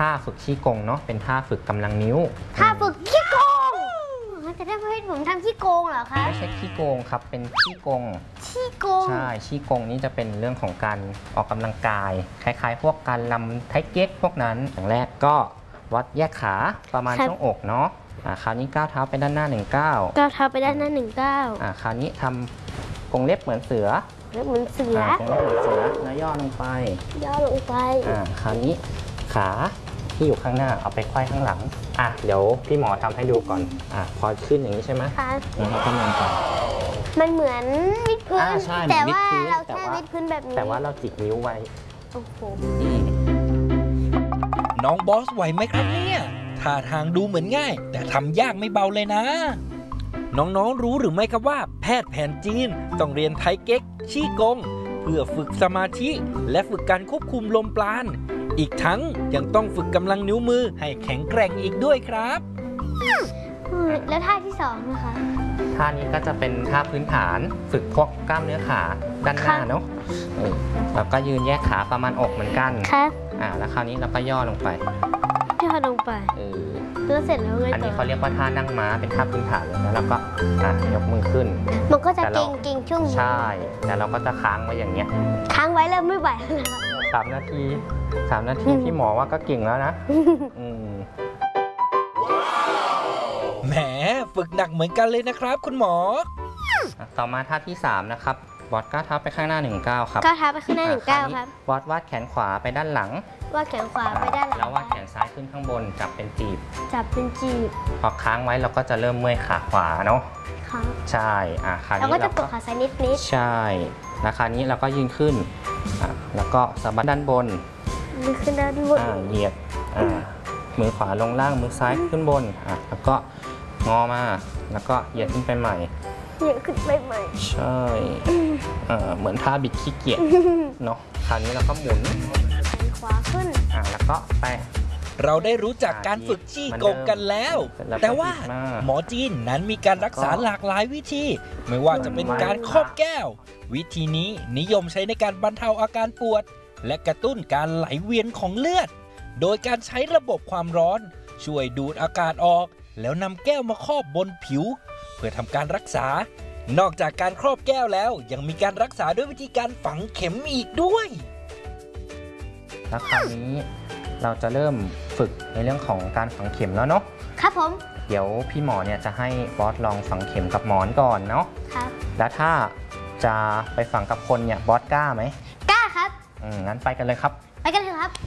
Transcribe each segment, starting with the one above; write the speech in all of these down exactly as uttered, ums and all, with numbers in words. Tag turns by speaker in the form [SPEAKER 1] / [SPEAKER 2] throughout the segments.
[SPEAKER 1] ท่าฝึกชี้กงเนาะเป็นท่าฝึกกำลังนิ้ว
[SPEAKER 2] ท่าฝึกขี้โกงจะได้ให้ผมทำขี้โกงเหรอคะ
[SPEAKER 1] ไม่ใช่ขี้โกงครับเป็นขี้กง
[SPEAKER 2] ขี้โกง
[SPEAKER 1] ใช่ขี้กงนี่จะเป็นเรื่องของการออกกำลังกายคล้ายๆ พวกการลำไทเก๊กพวกนั้นอย่างแรกก็วัดแยกขาประมาณช่วงอกเนาะอ่าคราวนี้ก้าวเท้าไปด้านหน้าหนึ่งก้าว
[SPEAKER 2] ก้าวเท้าไปด้านหน้าหนึ่งก้าว
[SPEAKER 1] อ่าคราวนี้ทำกงเล็บเหมือนเสือ
[SPEAKER 2] เล็บเหมือนเสือก
[SPEAKER 1] งเล็บเหมือนเสือแล้วย่อลงไป
[SPEAKER 2] ย่อลงไป
[SPEAKER 1] อ่าคราวนี้ขาที่อยู่ข้างหน้าเอาไปไขว้ข้างหลังอ่ะเดี๋ยวพี่หมอทำให้ดูก่อนอ่ะพอขึ้นอย่างนี้ใช่ไหม
[SPEAKER 2] ค่ะ
[SPEAKER 1] เราก็ลงก่อน
[SPEAKER 2] มันเหมือนวิดพื้นแต่ว่าเราแค่วิดพื้นแบบนี้
[SPEAKER 1] แต่ว่าเราจิกนิ้วไว้
[SPEAKER 2] โอ้โห
[SPEAKER 3] น้องบอสไหวไหมครับเนี่ยท่าทางดูเหมือนง่ายแต่ทำยากไม่เบาเลยนะน้องๆรู้หรือไม่ครับว่าแพทย์แผนจีนต้องเรียนไทเก๊กชี่กงเพื่อฝึกสมาธิและฝึกการควบคุมลมปราณอีกทั้งยังต้องฝึกกำลังนิ้วมือให้แข็งแกร่งอีกด้วยครับ
[SPEAKER 2] แล้วท่าที่สองนะคะ
[SPEAKER 1] ท่านี้ก็จะเป็นท่าพื้นฐานฝึกพวกกล้ามเนื้อขาด้านหน้าเนาะแล้วก็ยืนแยกขาประมาณอกเหมือนกัน
[SPEAKER 2] ครับ
[SPEAKER 1] อ่าแล้วคราวนี้เราก็ย่อลงไป
[SPEAKER 2] ย่อลงไป
[SPEAKER 1] เออ
[SPEAKER 2] แล้วเสร็จแล้วไงต่อ
[SPEAKER 1] อันนี้เขาเรียกว่าท่านั่งม้าเป็นท่าพื้นฐานเลยนะแล้วก็อ่ะยกมือขึ้น
[SPEAKER 2] มันก็จะเก่งเก่งช่วงนี้
[SPEAKER 1] ใช่แต่เราก็จะค้างไว้อย่างเงี้ย
[SPEAKER 2] ค้างไว้แล้วไม่ไหวแล้วนะ
[SPEAKER 1] สามนาทีสามนาทีพี่หมอว่าก็เก่งแล้วนะ
[SPEAKER 3] แหมฝึกหนักเหมือนกันเลยนะครับคุณหมอ
[SPEAKER 1] ต่อมาท่าที่สามนะครับบอสก้าวเท้าไปข้างหน้าหนึ่งก้าวครับ
[SPEAKER 2] ก้าวเท้าไปข้างหน้าหนึ่งก้าวครับ
[SPEAKER 1] บอสวาดแขนขวาไปด้านหลัง
[SPEAKER 2] วาดแขนขวาไปด้านหลัง
[SPEAKER 1] แล้ววาดแขนซ้ายขึ้นข้างบนจับเป็นจีบ
[SPEAKER 2] จับเป็นจีบ
[SPEAKER 1] พอค้างไว้เราก็จะเริ่มเมื่อยขาขวาเนาะใช่อ่ะคราวนี้
[SPEAKER 2] เราก็จะปวดขาซ้ายนิดนิด
[SPEAKER 1] ใช่แล้วคราวนี้เราก็ยืนขึ้นอ่ะแล้วก็สะบัดด้านบน
[SPEAKER 2] ยืนขึ้นด้านบน
[SPEAKER 1] อ่าเหยียดอ่ามือขวาลงล่างมือซ้ายขึ้นบนอ่ะแล้วก็งอมาแล้วก็เหยียดขึ้นไปใหม่
[SPEAKER 2] เหยียดขึ้นไปใหม่
[SPEAKER 1] ใช่อ่าเหมือนท่าบิดขี้เกียจเนาะคราวนี้เราก็หมุน
[SPEAKER 2] ขวาขึ้น
[SPEAKER 1] อ่าแล้วก็ไป
[SPEAKER 3] เราได้รู้จักการฝึกจี้กงกันแล้วแต่ว่าหมอจีนนั้นมีการรักษาหลากหลายวิธีไม่ว่าจะเป็นการครอบแก้ววิธีนี้นิยมใช้ในการบรรเทาอาการปวดและกระตุ้นการไหลเวียนของเลือดโดยการใช้ระบบความร้อนช่วยดูดอากาศออกแล้วนำแก้วมาครอบบนผิวเพื่อทำการรักษานอกจากการครอบแก้วแล้วยังมีการรักษาด้วยวิธีการฝังเข็มอีกด้วย
[SPEAKER 1] แล้วคราวนี้เราจะเริ่มฝึกในเรื่องของการฝังเข็มแล้วเนาะ
[SPEAKER 2] ครับผม
[SPEAKER 1] เดี๋ยวพี่หมอเนี่ยจะให้บอสลองฝังเข็มกับหมอนก่อนเนาะ
[SPEAKER 2] ครับ
[SPEAKER 1] แล้วถ้าจะไปฝังกับคนเนี่ยบอสกล้าไหม
[SPEAKER 2] กล้าครับ
[SPEAKER 1] อืมงั้นไปกันเลยครับ
[SPEAKER 2] ไปกันเลยครับ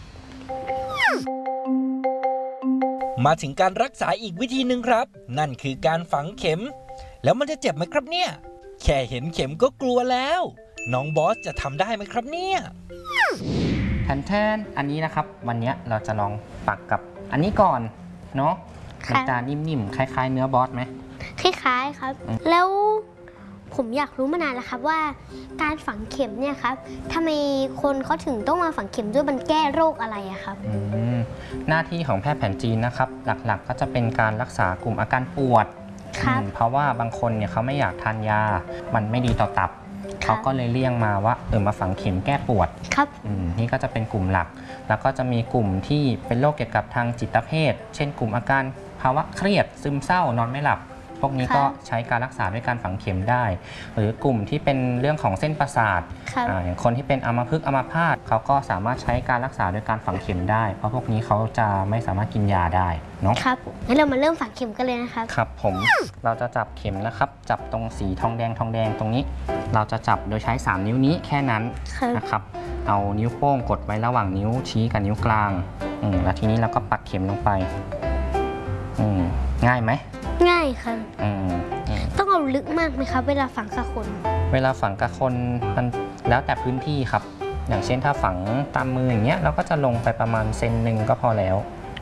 [SPEAKER 3] มาถึงการรักษาอีกวิธีหนึ่งครับนั่นคือการฝังเข็มแล้วมันจะเจ็บไหมครับเนี่ยแค่เห็นเข็มก็กลัวแล้วน้องบอสจะทำได้ไหมครับเนี่ย
[SPEAKER 1] แทนแทนอันนี้นะครับวันนี้เราจะลองปักกับอันนี้ก่อนเนาะมันจะนิ่มๆคล้ายๆเนื้อบอสไหม
[SPEAKER 2] คล้ายๆครับแล้วผมอยากรู้มานานแล้วครับว่าการฝังเข็มเนี่ยครับทำไมคนเขาถึงต้องมาฝังเข็มด้วยมันแก้โรคอะไรอะครับ
[SPEAKER 1] หน้าที่ของแพทย์แผนจีนนะครับหลักๆก็จะเป็นการรักษากลุ่มอาการปวดเพราะว่าบางคนเนี่ยเขาไม่อยากทานยามันไม่ดีต่อตับเขาก็เลยเลี่ยงมาว่าเออมาฝังเข็มแก้ปวด
[SPEAKER 2] ครับ
[SPEAKER 1] นี่ก็จะเป็นกลุ่มหลักแล้วก็จะมีกลุ่มที่เป็นโรคเกี่ยวกับทางจิตเภทเช่นกลุ่มอาการภาวะเครียดซึมเศร้านอนไม่หลับพวกนี้ก็ใช้การรักษาด้วยการฝังเข็มได้หรือกลุ่มที่เป็นเรื่องของเส้นประสาทอย่างคนที่เป็นอัมพฤกษ์อัมพาตเขาก็สามารถใช้การรักษาด้วยการฝังเข็มได้เพราะพวกนี้เขาจะไม่สามารถกินยาได้เนาะ
[SPEAKER 2] ครับงั้นเรามาเริ่มฝังเข็มกันเลยนะครับ
[SPEAKER 1] ครับผมเราจะจับเข็มนะครับจับตรงสีทองแดงทองแดงตรงนี้เราจะจับโดยใช้สามนิ้วนี้แค่นั้นนะครับเอานิ้วโป้งกดไว้ระหว่างนิ้วชี้กับนิ้วกลางอืมแล้วทีนี้เราก็ปักเข็มลงไปอืมง่ายไหม
[SPEAKER 2] ง่ายครับต้องเอาลึกมากไหมครับเวลาฝังกับคน
[SPEAKER 1] เวลาฝังกับคนมันแล้วแต่พื้นที่ครับอย่างเช่นถ้าฝังตามมืออย่างเงี้ยเราก็จะลงไปประมาณเซนหนึ่งก็พอแล้ว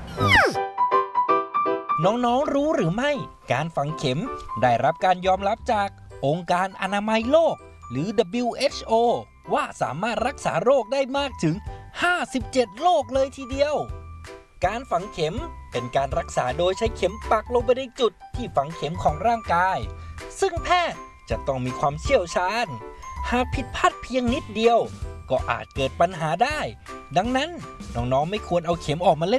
[SPEAKER 3] น้องๆรู้หรือไม่การฝังเข็มได้รับการยอมรับจากองค์การอนามัยโลกหรือ ดับเบิลยู เอช โอ ว่าสามารถรักษาโรคได้มากถึงห้าสิบเจ็ดโรคเลยทีเดียวการฝังเข็มเป็นการรักษาโดยใช้เข็มปักลงไปในจุดที่ฝังเข็มของร่างกายซึ่งแพทย์จะต้องมีความเชี่ยวชาญหากผิดพลาดเพียงนิดเดียวก็อาจเกิดปัญหาได้ดังนั้นน้องๆไม่ควรเอาเข็มออกมาเล่น